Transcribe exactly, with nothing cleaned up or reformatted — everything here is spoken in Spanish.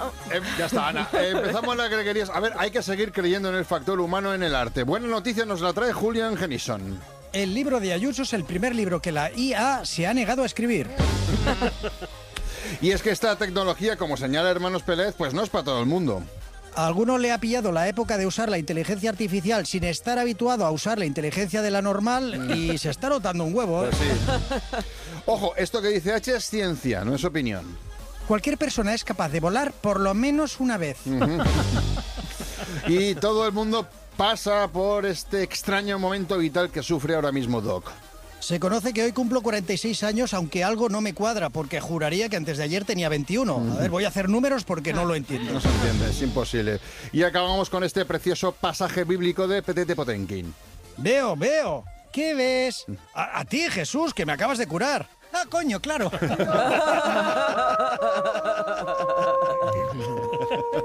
Eh, ya está, Ana. Eh, empezamos la que querías. A ver, hay que seguir creyendo en el factor humano en el arte. Buena noticia nos la trae Julian Genison. El libro de Ayuso es el primer libro que la I A se ha negado a escribir. Y es que esta tecnología, como señala Hermanos Pérez, pues no es para todo el mundo. A alguno le ha pillado la época de usar la inteligencia artificial sin estar habituado a usar la inteligencia de la normal y se está notando un huevo, ¿eh? Pues sí. Ojo, esto que dice H es ciencia, no es opinión. Cualquier persona es capaz de volar por lo menos una vez. Uh-huh. Y todo el mundo pasa por este extraño momento vital que sufre ahora mismo Doc. Se conoce que hoy cumplo cuarenta y seis años, aunque algo no me cuadra, porque juraría que antes de ayer tenía veintiuno. A ver, voy a hacer números porque no lo entiendo. No se entiende, es imposible. Y acabamos con este precioso pasaje bíblico de Petete Potenkin. Veo, veo. ¿Qué ves? A, a ti, Jesús, que me acabas de curar. Ah, coño, claro.